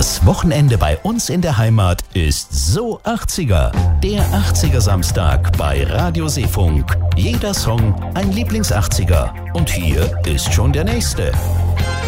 Das Wochenende bei uns in der Heimat ist so 80er. Der 80er Samstag bei Radio Seefunk. Jeder Song ein Lieblings-80er. Und hier ist schon der nächste.